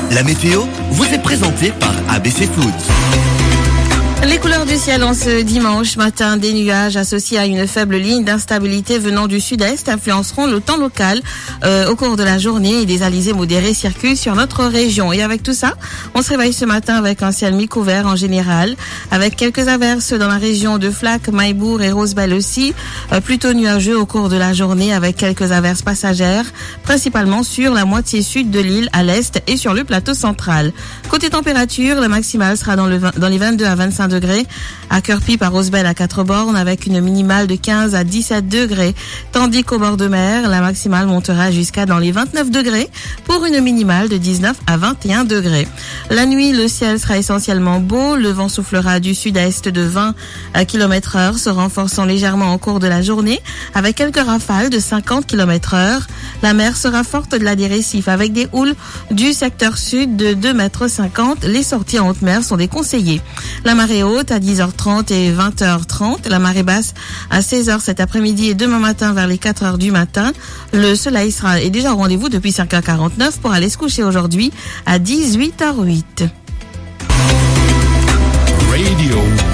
La météo vous est présentée par ABC Foods. Les couleurs du ciel en ce dimanche matin, des nuages associés à une faible ligne d'instabilité venant du sud-est influenceront le temps local au cours de la journée et des alizés modérés circulent sur notre région. Et avec tout ça, on se réveille ce matin avec un ciel mi-couvert en général, avec quelques averses dans la région de Flac, Maillebourg et Rosebel aussi, plutôt nuageux au cours de la journée avec quelques averses passagères, principalement sur la moitié sud de l'île à l'est et sur le plateau central. Côté température, la maximale sera dans les 22 à 25 degrés à Cœur-Pipe, à Rosebel, à 4 bornes avec une minimale de 15 à 17 degrés, tandis qu'au bord de mer, la maximale montera jusqu'à dans les 29 degrés pour une minimale de 19 à 21 degrés. La nuit, le ciel sera essentiellement beau, le vent soufflera du sud-est de 20 km/h, se renforçant légèrement au cours de la journée avec quelques rafales de 50 km/h. La mer sera forte de la des récifs avec des houles du secteur sud de 2,50 m. Les sorties en haute mer sont déconseillées. La marée haute à 10h30 et 20h30. La marée basse à 16h cet après-midi et demain matin vers les 4h du matin. Le soleil est déjà au rendez-vous depuis 5h49 pour aller se coucher aujourd'hui à 18h08.